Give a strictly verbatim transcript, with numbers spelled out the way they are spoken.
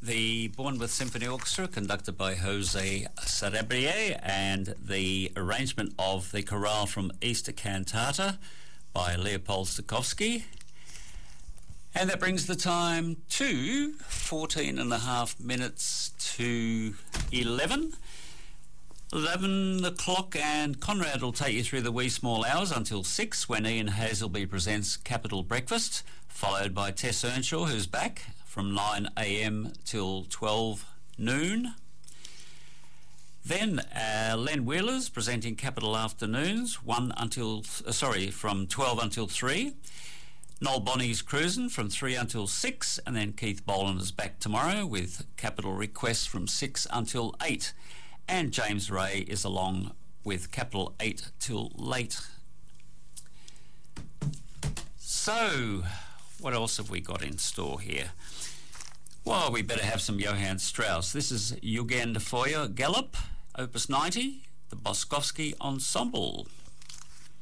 The Bournemouth Symphony Orchestra, conducted by Jose Sarabrier, and the arrangement of the chorale from Easter Cantata by Leopold Stokowski. And that brings the time to fourteen and a half minutes to eleven. eleven o'clock, and Conrad will take you through the wee small hours until six, when Ian Hazelby presents Capital Breakfast, followed by Tess Earnshaw, who's back from nine a m till twelve noon. Then uh, Len Wheeler's presenting Capital Afternoons, one until uh, sorry from twelve until three. Noel Bonney's cruising from three until six, and then Keith Boland is back tomorrow with Capital Requests from six until eight. And James Ray is along with Capital eight till late. So, what else have we got in store here? Well, we better have some Johann Strauss. This is Jugend Feuer Galop, Opus ninety, the Boskovsky Ensemble.